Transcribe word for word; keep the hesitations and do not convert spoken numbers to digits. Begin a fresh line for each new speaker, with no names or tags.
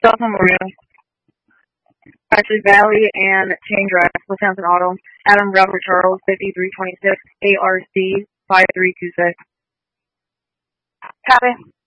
South Memorial, Ashley Valley, and Chain Drive, Wisconsin Auto. Adam Robert Charles, fifty-three twenty-six, A R C five three two six.
Copy.